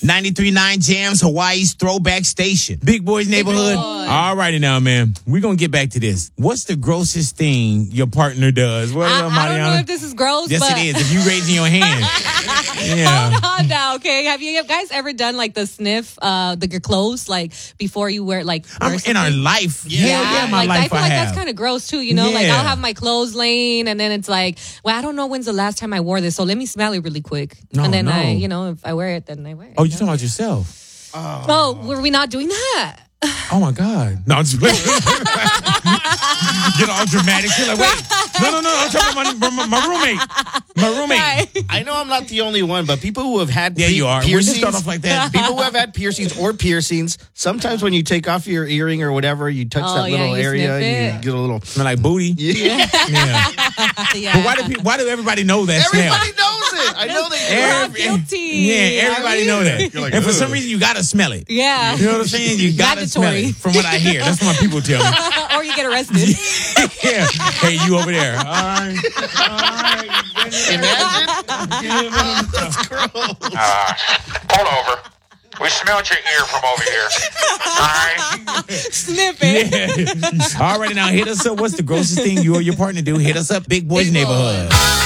93.9 Jams, Hawaii's throwback station. Big Boys Neighborhood. All righty now, man. We're going to get back to this. What's the grossest thing your partner does? What I don't know if this is gross, yes, but... it is. If you raising your hand. Yeah. Hold on now, okay? Have you guys ever done like the sniff, your clothes, like before you wear like... in our life. Yeah, my like, life I feel like that's kind of gross too, you know? Like Yeah. I'll have my clothes laying and then it's like, well, I don't know when's the last time I wore this, so let me smell it really quick. And then if I wear it, then I wear it. Oh, you're talking about yourself? Oh, were we not doing that? Oh my God. No, I'm just Get all dramatic. You're like, wait. No. I'm talking about my roommate. My roommate. Right. I know I'm not the only one, but people who have had you are. When you piercings, start off like that. people who have had piercings, sometimes when you take off your earring or whatever, you touch that little you area, sniff you it. get a little... Smell like booty. Yeah. Yeah. But why do everybody know that smell? Everybody knows it. I know they do. Not guilty. Yeah, everybody know that. You're like, and for ugh. some reason, you got to smell it. Yeah. You know what I'm saying? You got to smell it. From what I hear. That's what my people tell me. Or you get arrested. Yeah. Hey, you over there. All right. Imagine. That's gross. Pull over. We smelled your ear from over here. All right. Sniff it. Yeah. All right, now hit us up. What's the grossest thing you or your partner do? Hit us up, Big Boys Big Boy. Neighborhood.